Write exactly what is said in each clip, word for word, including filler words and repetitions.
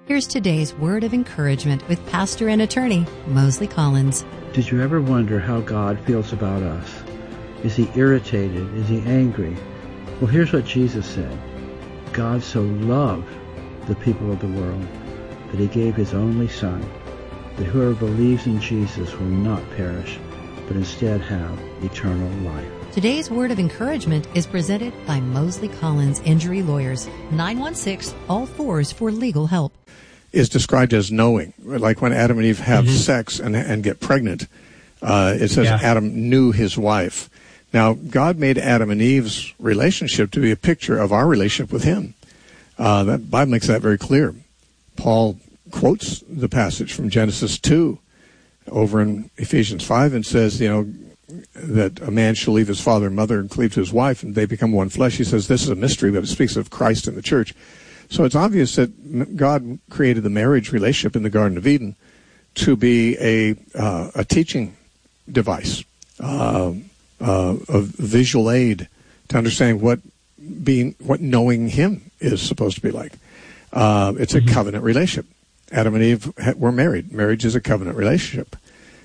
Here's today's word of encouragement with pastor and attorney Mosley Collins. Did you ever wonder how God feels about us? Is he irritated? Is he angry? Well, here's what Jesus said. God so loved the people of the world that he gave his only Son, that whoever believes in Jesus will not perish, but instead have eternal life. Today's word of encouragement is presented by Mosley Collins Injury Lawyers, nine one six, all fours for legal help. Is described as knowing, like when Adam and Eve have mm-hmm. sex and and get pregnant. Uh, it says yeah. Adam knew his wife. Now, God made Adam and Eve's relationship to be a picture of our relationship with him. Uh, that Bible makes that very clear. Paul quotes the passage from Genesis two over in Ephesians five and says, you know, that a man shall leave his father and mother and cleave to his wife, and they become one flesh. He says this is a mystery, but it speaks of Christ and the church. So it's obvious that God created the marriage relationship in the Garden of Eden to be a uh, a teaching device, uh, uh, a visual aid to understanding what being what knowing Him is supposed to be like. Uh, it's mm-hmm. a covenant relationship. Adam and Eve were married. Marriage is a covenant relationship,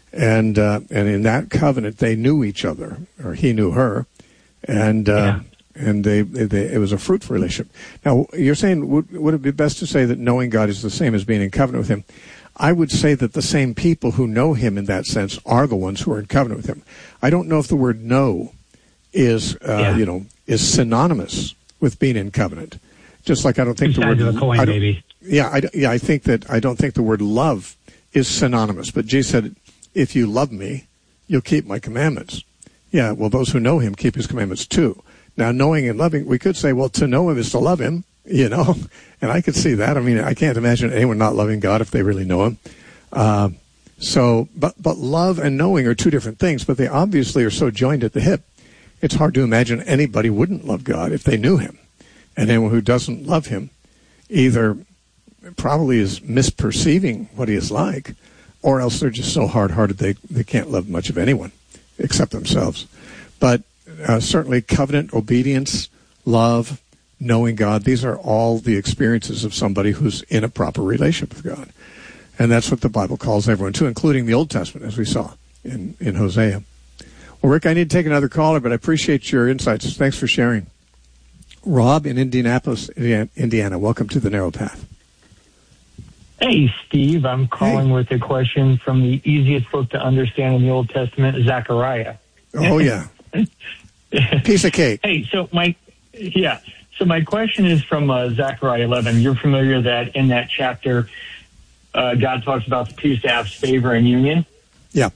and uh, and in that covenant they knew each other, or he knew her, and. Uh, yeah. And they, they, it was a fruitful relationship. Now, you're saying, would, would it be best to say that knowing God is the same as being in covenant with Him? I would say that the same people who know Him in that sense are the ones who are in covenant with Him. I don't know if the word know is, uh, yeah. you know, is synonymous with being in covenant. Just like I don't think It's the word, a coin, I maybe. Yeah, I, yeah, I think that I don't think the word love is synonymous. But Jesus said, "If you love me, you'll keep my commandments." Yeah, well, those who know Him keep His commandments too. Now, knowing and loving, we could say, well, to know Him is to love Him, you know, and I could see that. I mean, I can't imagine anyone not loving God if they really know Him. Uh, so, but, but love and knowing are two different things, but they obviously are so joined at the hip. It's hard to imagine anybody wouldn't love God if they knew Him. And anyone who doesn't love Him either probably is misperceiving what He is like, or else they're just so hard-hearted they, they can't love much of anyone except themselves. But Uh, certainly covenant, obedience, love, knowing God, these are all the experiences of somebody who's in a proper relationship with God. And that's what the Bible calls everyone to, including the Old Testament, as we saw in, in Hosea. Well, Rick, I need to take another caller, but I appreciate your insights. Thanks for sharing. Rob in Indianapolis, Indiana, welcome to the Narrow Path. Hey, Steve, I'm calling hey. with a question from the easiest book to understand in the Old Testament, Zechariah. Oh, yeah. Piece of cake. Hey, so my, yeah, so my question is from uh, Zechariah eleven. You're familiar that in that chapter, uh, God talks about the two staffs, favor and union? Yeah.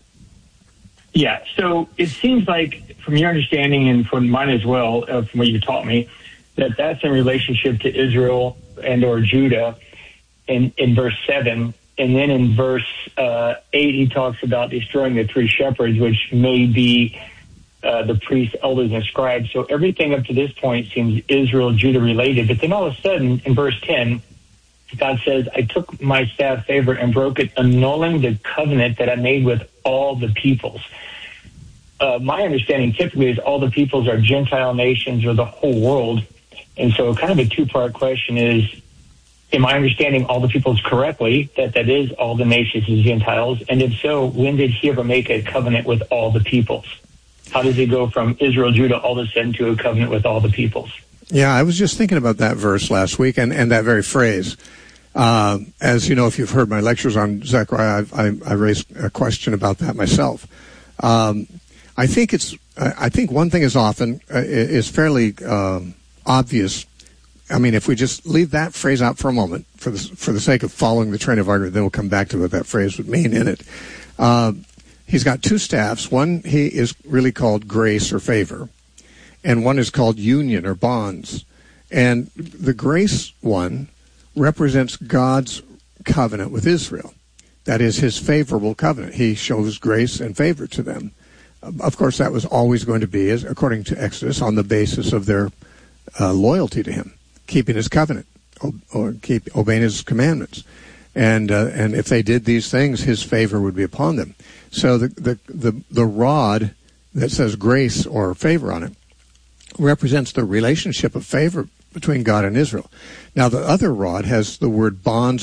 Yeah, so it seems like, from your understanding and from mine as well, uh, from what you taught me, that that's in relationship to Israel and or Judah in, in verse seven. And then in verse uh, eight, he talks about destroying the three shepherds, which may be Uh, the priests, elders, and scribes. So everything up to this point seems Israel, Judah related. But then all of a sudden, in verse ten, God says, I took my staff favor and broke it, annulling the covenant that I made with all the peoples. Uh, my understanding typically is all the peoples are Gentile nations or the whole world. And so kind of a two-part question is, am I understanding all the peoples correctly, that that is all the nations and Gentiles? And if so, when did he ever make a covenant with all the peoples? How does he go from Israel, Judah, all of a sudden to a covenant with all the peoples? Yeah, I was just thinking about that verse last week and, and that very phrase. Uh, as you know, if you've heard my lectures on Zechariah, I've, I, I raised a question about that myself. Um, I think it's. I think one thing is often uh, is fairly um, obvious. I mean, if we just leave that phrase out for a moment, for the for the sake of following the train of argument, then we'll come back to what that phrase would mean in it. Uh, He's got two staffs. One he is really called grace or favor, and one is called union or bonds. And the grace one represents God's covenant with Israel. That is his favorable covenant. He shows grace and favor to them. Of course, that was always going to be, as according to Exodus, on the basis of their uh, loyalty to him, keeping his covenant, or keep obeying his commandments. And uh, and if they did these things, his favor would be upon them. So the, the the the rod that says grace or favor on it represents the relationship of favor between God and Israel. Now the other rod has the word bonds